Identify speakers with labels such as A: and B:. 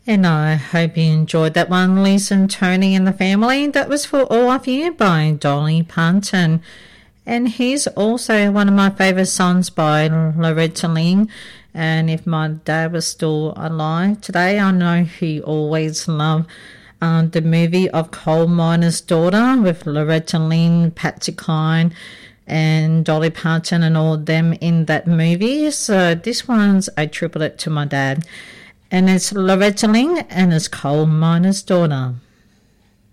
A: And I hope you enjoyed that one, Lisa and Tony and the family. That was For All of You by Dolly Parton. And here's also one of my favourite songs by Loretta Lynn. And if my dad was still alive today, I know he always loved the movie of Coal Miner's Daughter with Loretta Lynn, Patsy Cline and Dolly Parton and all of them in that movie. So this one's a tribute to my dad. And it's Loretta Lynn and it's Coal Miner's Daughter.